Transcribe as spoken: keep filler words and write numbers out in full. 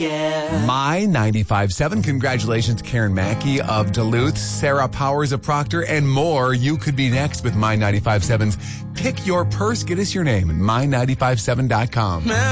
yeah. My ninety-five point seven. Congratulations to Karen Mackey of Duluth, Sarah Powers of Proctor, and more. You could be next with My ninety-five point seven's Pick Your Purse. Get us your name at my ninety-five seven dot com.